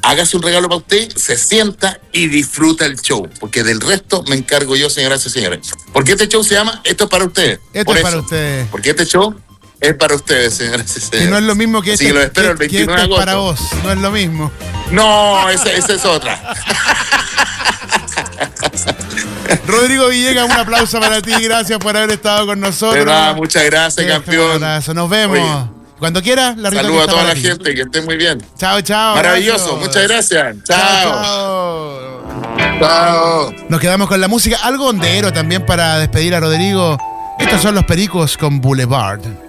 hágase un regalo para usted, se sienta y disfruta el show, porque del resto me encargo yo, señoras y señores. Porque este show se llama Esto es para ustedes. Esto es para ustedes. Porque este show es para ustedes, señoras y señores. Y no es lo mismo que Así que lo espero el 29 de agosto. Para vos, no es lo mismo. No, esa es otra. Rodrigo Villegas, un aplauso para ti, gracias por haber estado con nosotros. Muchas gracias, campeón. Un abrazo, nos vemos. Oye, cuando quieras, la saludos a toda la gente, que estén muy bien. Chao, chao. Maravilloso, muchas gracias. Chao. Chao. Nos quedamos con la música, algo hondero también para despedir a Rodrigo. Estos son los Pericos con Boulevard.